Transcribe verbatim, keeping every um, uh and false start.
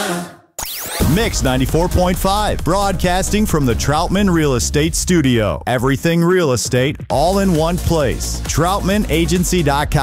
Mix ninety-four point five, broadcasting from the Troutman Real Estate Studio. Everything real estate, all in one place. troutman agency dot com.